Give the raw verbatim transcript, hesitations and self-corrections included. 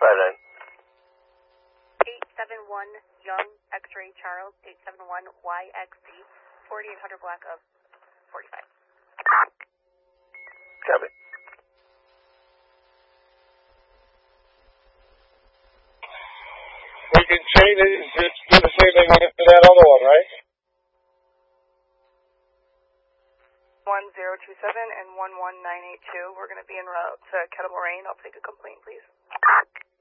five nine. eight seven one Young, X-ray Charles, eight seven one Y X Z, forty-eight hundred block of forty-five. Copy. We can change it, it's do the same thing to that other one, right? one zero two seven and one one nine eight two. We're going to be en route to Kettle Moraine. I'll take a complaint, please.